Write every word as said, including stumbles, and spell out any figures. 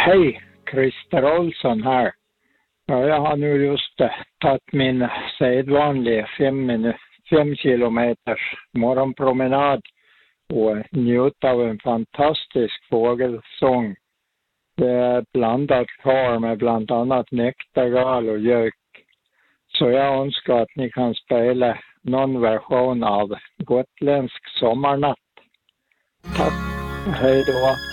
Hej, Christer Olsson här. Ja, jag har nu just eh, tagit min sedvanliga fem, minu- fem kilometers morgonpromenad och njut av en fantastisk fågelsång. Det är blandat kvar med bland annat näktergal och gök. Så jag önskar att ni kan spela någon version av gotländsk sommarnatt. Tack, hej då.